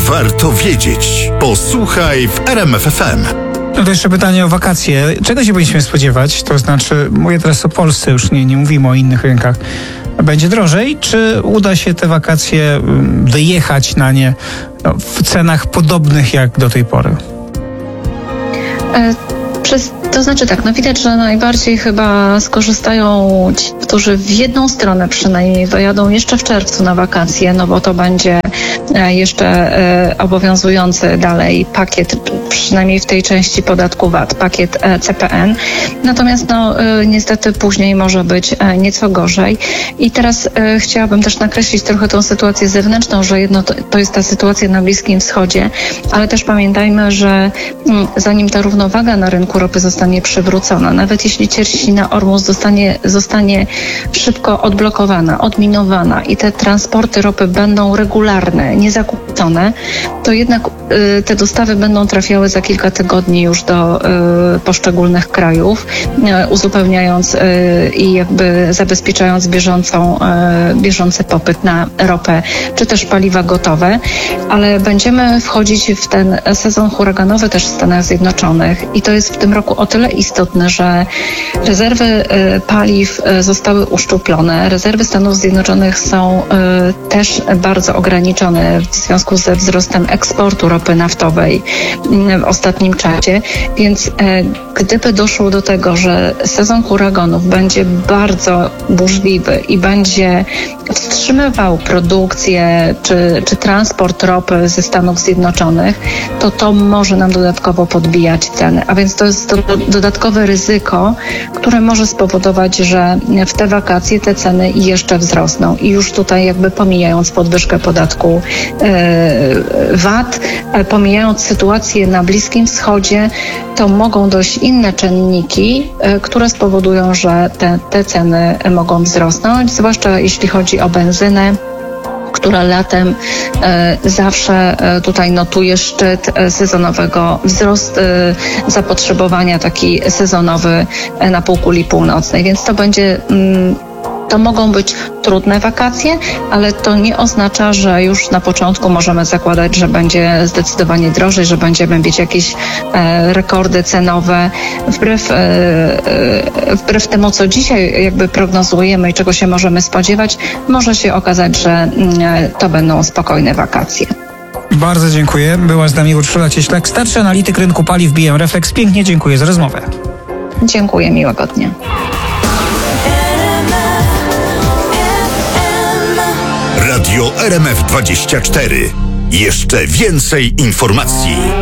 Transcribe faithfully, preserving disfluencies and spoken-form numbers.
warto wiedzieć. Posłuchaj w R M F F M. No to jeszcze pytanie o wakacje. Czego się powinniśmy spodziewać? To znaczy, mówię teraz o Polsce, już nie, nie mówimy o innych rynkach. Będzie drożej, czy uda się te wakacje wyjechać na nie no, w cenach podobnych jak do tej pory? E, przez, to znaczy tak, no widać, że najbardziej chyba skorzystają ci, którzy w jedną stronę przynajmniej dojadą jeszcze w czerwcu na wakacje, no bo to będzie jeszcze e, obowiązujący dalej pakiet, przynajmniej w tej części podatku V A T, pakiet e, C P N. Natomiast no e, niestety później może być e, nieco gorzej. I teraz e, chciałabym też nakreślić trochę tą sytuację zewnętrzną, że jedno to, to jest ta sytuacja na Bliskim Wschodzie, ale też pamiętajmy, że m, zanim ta równowaga na rynku ropy zostanie przywrócona, nawet jeśli cieśnina Ormus zostanie, zostanie szybko odblokowana, odminowana i te transporty ropy będą regularne, niezakłócone, to jednak y, te dostawy będą trafiały za kilka tygodni już do y, poszczególnych krajów, y, uzupełniając y, i jakby zabezpieczając bieżącą, y, bieżący popyt na ropę, czy też paliwa gotowe, ale będziemy wchodzić w ten sezon huraganowy też w Stanach Zjednoczonych i to jest w tym roku o tyle istotne, że rezerwy y, paliw y, zostały uszczuplone. Rezerwy Stanów Zjednoczonych są y, też bardzo ograniczone w związku ze wzrostem eksportu ropy naftowej w ostatnim czasie, więc e, gdyby doszło do tego, że sezon huraganów będzie bardzo burzliwy i będzie wstrzymywał produkcję czy, czy transport ropy ze Stanów Zjednoczonych, to to może nam dodatkowo podbijać ceny. A więc to jest to dodatkowe ryzyko, które może spowodować, że w te wakacje te ceny jeszcze wzrosną. I już tutaj jakby pomijając podwyżkę podatku V A T, pomijając sytuację na Bliskim Wschodzie, to mogą dojść inne czynniki, które spowodują, że te, te ceny mogą wzrosnąć, zwłaszcza jeśli chodzi o benzynę, która latem e, zawsze e, tutaj notuje szczyt e, sezonowego, wzrost e, zapotrzebowania taki sezonowy e, na półkuli północnej, więc to będzie mm, to mogą być trudne wakacje, ale to nie oznacza, że już na początku możemy zakładać, że będzie zdecydowanie drożej, że będziemy mieć jakieś e, rekordy cenowe. Wbrew, e, e, wbrew temu, co dzisiaj jakby prognozujemy i czego się możemy spodziewać, może się okazać, że e, to będą spokojne wakacje. Bardzo dziękuję. Była z nami Urszula Cieślak, starszy analityk rynku paliw B M Reflex. Pięknie dziękuję za rozmowę. Dziękuję, miłego dnia. Radio R M F dwadzieścia cztery. Jeszcze więcej informacji.